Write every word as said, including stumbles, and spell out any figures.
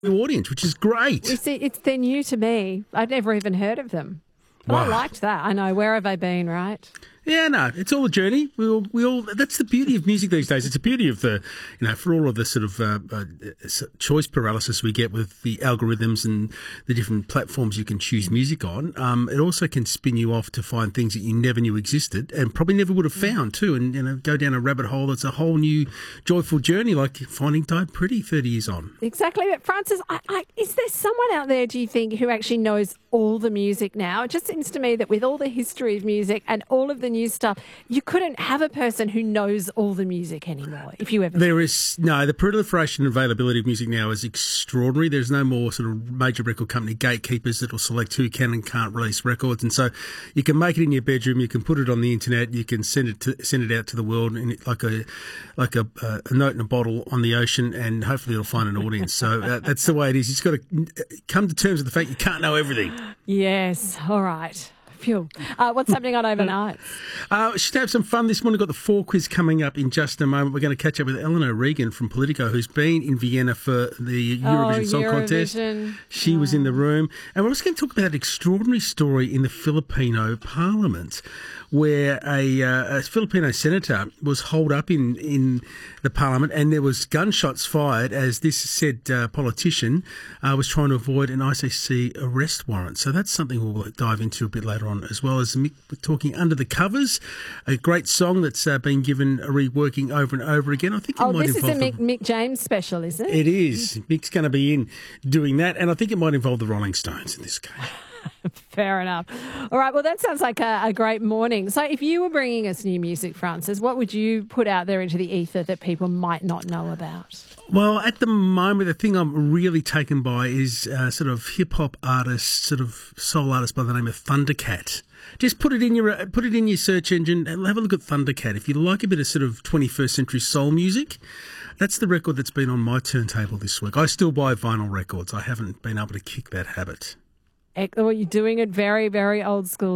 the audience, which is great. You see, it's they're new to me. I'd never even heard of them. But I Wow. liked that. I know. Where have I been, right? Yeah, no, it's all a journey. We all, we all. That's the beauty of music these days. It's the beauty of the, you know, for all of the sort of uh, uh, choice paralysis we get with the algorithms and the different platforms you can choose music on. Um, it also can spin you off to find things that you never knew existed and probably never would have found too. And you know, go down a rabbit hole that's a whole new joyful journey, like finding Died Pretty thirty years on. Exactly. But Francis, I, I, is there someone out there, do you think, who actually knows all the music now? It just seems to me that with all the history of music and all of the new stuff, you couldn't have a person who knows all the music anymore, if you ever... There is, no, the proliferation and availability of music now is extraordinary. There's no more sort of major record company gatekeepers that will select who can and can't release records. And so you can make it in your bedroom, you can put it on the internet, you can send it to, send it out to the world in it like a like a, a note in a bottle on the ocean, and hopefully it'll find an audience. So uh, that's the way it is. You've just got to come to terms with the fact you can't know everything. Yes. All right. Phew. Uh, what's happening on Overnight? Uh, should have some fun this morning. We've got the four quiz coming up in just a moment. We're going to catch up with Eleanor Regan from Politico, who's been in Vienna for the Eurovision oh, Song Eurovision. Contest. She oh. was in the room. And we're also going to talk about that extraordinary story in the Filipino Parliament, where a, uh, a Filipino senator was holed up in, in the parliament, and there was gunshots fired as this said uh, politician uh, was trying to avoid an I C C arrest warrant. So that's something we'll dive into a bit later on, as well as Mick talking Under the Covers, a great song that's uh, been given a reworking over and over again. I think it oh, might this is a involve Mick, Mick James special, is it? It is. Mick's going to be in doing that, and I think it might involve the Rolling Stones in this case. Fair enough. All right, well, that sounds like a, a great morning. So if you were bringing us new music, Francis, what would you put out there into the ether that people might not know about? Well, at the moment, the thing I'm really taken by is uh, sort of hip-hop artist, sort of soul artist by the name of Thundercat. Just put it in your uh, put it in your search engine and have a look at Thundercat. If you like a bit of sort of twenty-first century soul music, that's the record that's been on my turntable this week. I still buy vinyl records. I haven't been able to kick that habit. Well, you're doing it very, very old school.